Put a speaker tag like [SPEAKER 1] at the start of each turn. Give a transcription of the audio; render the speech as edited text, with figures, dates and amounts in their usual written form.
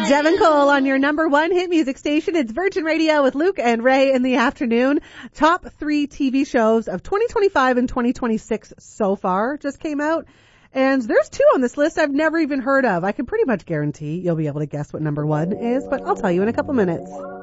[SPEAKER 1] Devin Cole on your number one hit music station. It's Virgin Radio with Luke and Ray in the afternoon. Top 3 TV shows of 2025 and 2026 so far just came out. And there's 2 on this list I've never even heard of. I can pretty much guarantee you'll be able to guess what number 1 is, but I'll tell you in a couple minutes.